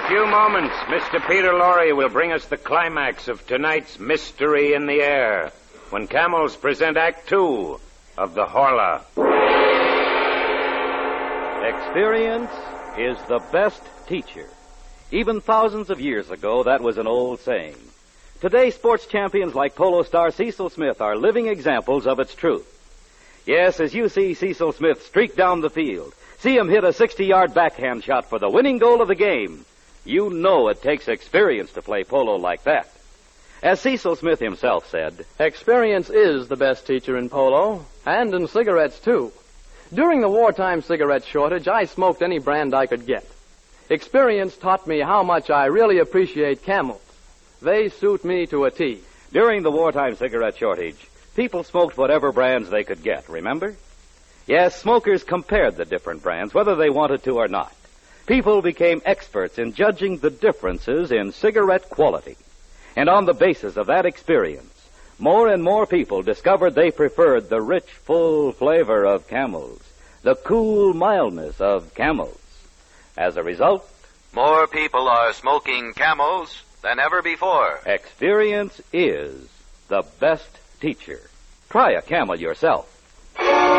few moments, Mr. Peter Lorre will bring us the climax of tonight's Mystery in the Air when Camels present Act 2 of The Horla. Experience is the best teacher. Even thousands of years ago, that was an old saying. Today, sports champions like polo star Cecil Smith are living examples of its truth. Yes, as you see Cecil Smith streak down the field, see him hit a 60-yard backhand shot for the winning goal of the game, you know it takes experience to play polo like that. As Cecil Smith himself said, experience is the best teacher in polo, and in cigarettes, too. During the wartime cigarette shortage, I smoked any brand I could get. Experience taught me how much I really appreciate Camels. They suit me to a T. During the wartime cigarette shortage, people smoked whatever brands they could get, remember? Yes, smokers compared the different brands, whether they wanted to or not. People became experts in judging the differences in cigarette quality. And on the basis of that experience, more and more people discovered they preferred the rich, full flavor of Camels, the cool mildness of Camels. As a result, more people are smoking Camels than ever before. Experience is the best teacher. Try a Camel yourself.